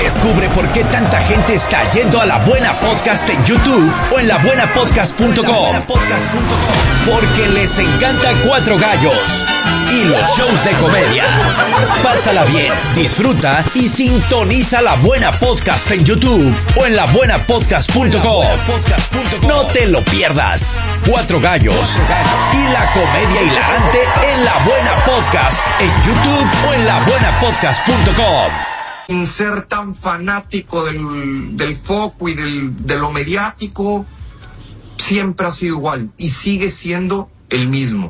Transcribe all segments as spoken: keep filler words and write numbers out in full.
Descubre por qué tanta gente está yendo a La Buena Podcast en YouTube o en la buena podcast punto com. Porque les encanta Cuatro Gallos y los shows de comedia. Pásala bien, disfruta y sintoniza La Buena Podcast en YouTube o en la buena podcast punto com. No te lo pierdas. Cuatro Gallos y la comedia hilarante en La Buena Podcast en YouTube o en la buena podcast punto com. Sin ser tan fanático del, del foco y del, de lo mediático, siempre ha sido igual y sigue siendo el mismo.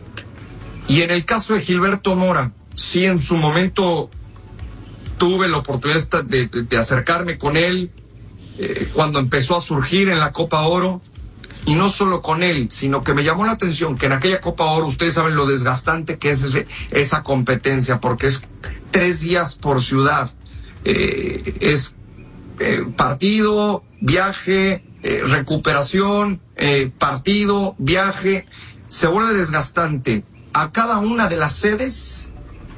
Y en el caso de Gilberto Mora, sí, en su momento tuve la oportunidad de, de, de acercarme con él eh, cuando empezó a surgir en la Copa Oro, y no solo con él, sino que me llamó la atención que en aquella Copa Oro, ustedes saben lo desgastante que es ese, esa competencia, porque es tres días por ciudad. Eh, es eh, partido, viaje, eh, recuperación, eh, partido, viaje, se vuelve desgastante. A cada una de las sedes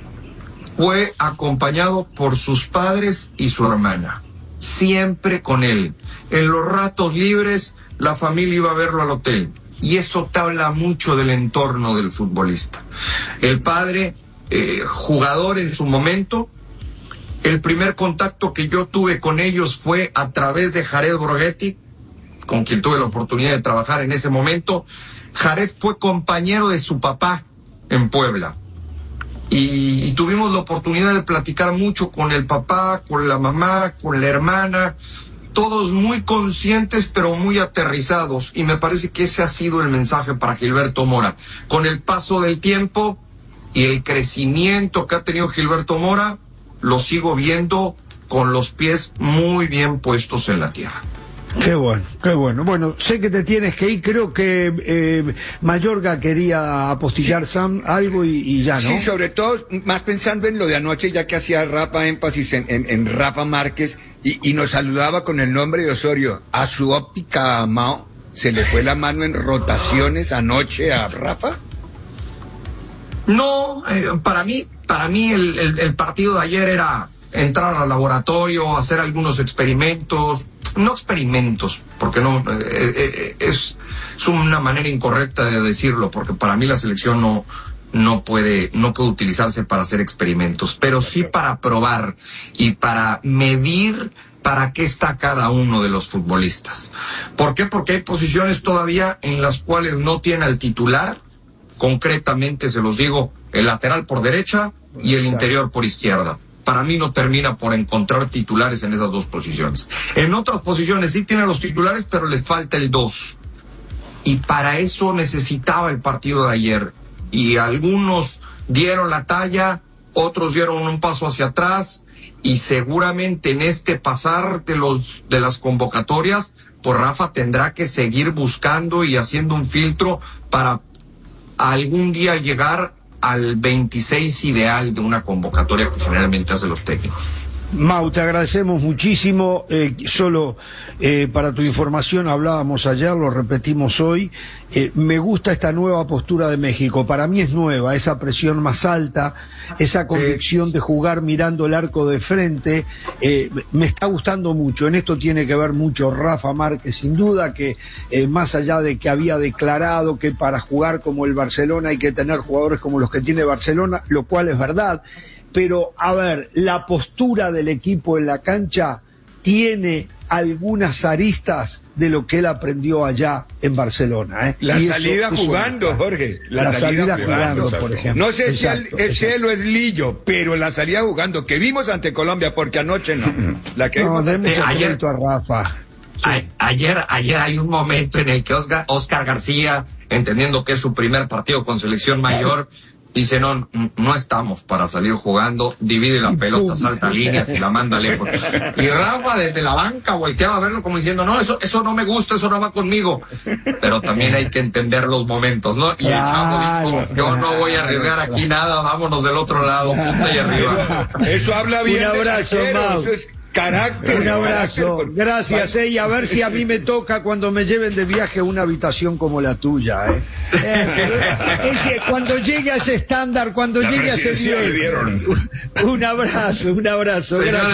fue acompañado por sus padres y su hermana, siempre con él. En los ratos libres, la familia iba a verlo al hotel, y eso te habla mucho del entorno del futbolista. El padre, eh, jugador en su momento. El primer contacto que yo tuve con ellos fue a través de Jared Borghetti, con quien tuve la oportunidad de trabajar en ese momento. Jared fue compañero de su papá en Puebla. Y, y tuvimos la oportunidad de platicar mucho con el papá, con la mamá, con la hermana, todos muy conscientes pero muy aterrizados. Y me parece que ese ha sido el mensaje para Gilberto Mora. Con el paso del tiempo y el crecimiento que ha tenido Gilberto Mora, lo sigo viendo con los pies muy bien puestos en la tierra. Qué bueno, qué bueno. Bueno, sé que te tienes que ir, creo que eh, Mayorga quería apostillar, sí, Sam, algo y, y ya, ¿no? Sí, sobre todo, más pensando en lo de anoche, ya que hacía Rafa énfasis en, en, en Rafa Márquez, y, y nos saludaba con el nombre de Osorio. A su óptica, Mao, ¿se le fue la mano en rotaciones anoche a Rafa? No, eh, para mí, para mí el, el, el partido de ayer era entrar al laboratorio, hacer algunos experimentos, no experimentos, porque no, eh, eh, es, es una manera incorrecta de decirlo, porque para mí la selección no, no puede, no puede utilizarse para hacer experimentos, pero sí para probar y para medir para qué está cada uno de los futbolistas. ¿Por qué? Porque hay posiciones todavía en las cuales no tiene al titular. Concretamente, se los digo, el lateral por derecha y el interior por izquierda. Para mí no termina por encontrar titulares en esas dos posiciones. En otras posiciones sí tiene los titulares, pero le falta el dos. Y para eso necesitaba el partido de ayer. Y algunos dieron la talla, otros dieron un paso hacia atrás, y seguramente en este pasar de los de las convocatorias, pues Rafa tendrá que seguir buscando y haciendo un filtro para algún día llegar al veintiséis ideal de una convocatoria que generalmente hacen los técnicos. Mau, te agradecemos muchísimo. Eh, solo eh, para tu información, hablábamos ayer, lo repetimos hoy. Eh, me gusta esta nueva postura de México. Para mí es nueva, esa presión más alta, esa convicción de jugar mirando el arco de frente. Eh, me está gustando mucho. En esto tiene que ver mucho Rafa Márquez, sin duda, que eh, más allá de que había declarado que para jugar como el Barcelona hay que tener jugadores como los que tiene Barcelona, lo cual es verdad. Pero, a ver, la postura del equipo en la cancha tiene algunas aristas de lo que él aprendió allá en Barcelona, ¿eh? La y salida eso, eso jugando, es Jorge. La, la salida, salida jugando, jugando, por ejemplo. No sé exacto, si el, es exacto. él o es Lillo, pero la salida jugando que vimos ante Colombia, porque anoche no. La que no, vimos demos ante... el ayer, crédito a Rafa. A, ayer, ayer hay un momento en el que Oscar, Oscar García, entendiendo que es su primer partido con selección mayor, dice, no, no estamos para salir jugando, divide la pelota, salta líneas y la manda lejos. Y Rafa desde la banca volteaba a verlo como diciendo, no, eso eso no me gusta, eso no va conmigo. Pero también hay que entender los momentos, ¿no? Y el chavo dijo, yo no voy a arriesgar aquí nada, vámonos del otro lado, punta y arriba. Eso habla bien. Un abrazo, de Mau. Eso es carácter. Un abrazo, carácter. gracias, eh, y a ver si a mí me toca cuando me lleven de viaje una habitación como la tuya, eh. eh ese, cuando llegue a ese estándar, cuando La llegue a ese presidencia le nivel. dieron. Un abrazo, un abrazo. Señores,